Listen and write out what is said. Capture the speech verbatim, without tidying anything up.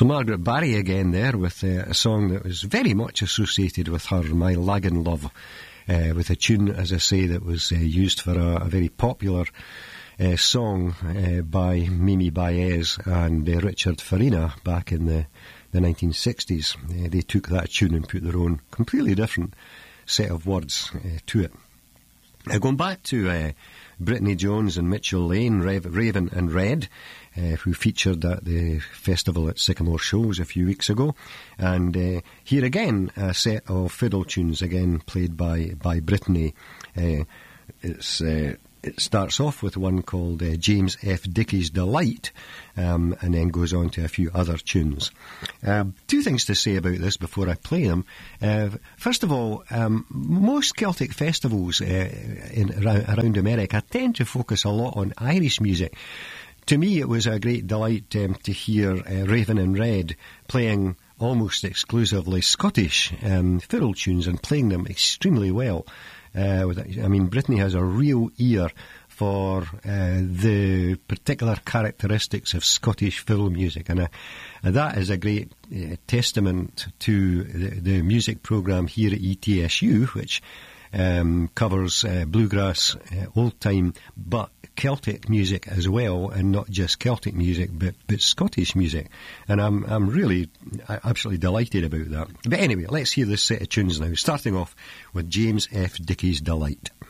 So Margaret Barry again there with uh, a song that was very much associated with her, My Lagan Love, uh, with a tune, as I say, that was uh, used for a, a very popular uh, song uh, by Mimi Baez and uh, Richard Farina back in the, the nineteen sixties. Uh, they took that tune and put their own completely different set of words uh, to it. Now, going back to uh, Brittany Jones and Mitchell Lane, Rav- Raven and Red, uh, who featured at the festival at Sycamore Shows a few weeks ago. And uh, here again, a set of fiddle tunes, again played by, by Brittany. Uh, it's... Uh, It starts off with one called uh, James F. Dickey's Delight, um, and then goes on to a few other tunes. Um, two things to say about this before I play them. Uh, first of all, um, most Celtic festivals uh, in, around, around America tend to focus a lot on Irish music. To me, it was a great delight um, to hear uh, Raven and Red playing almost exclusively Scottish um, fiddle tunes and playing them extremely well. Uh, I mean, Brittany has a real ear for uh, the particular characteristics of Scottish fiddle music, and uh, that is a great uh, testament to the, the music programme here at E T S U, which um, covers uh, bluegrass, uh, old-time, but Celtic music as well, and not just Celtic music, but, but Scottish music. And I'm I'm really absolutely delighted about that. But anyway, let's hear this set of tunes now, starting off with James F. Dickey's Delight.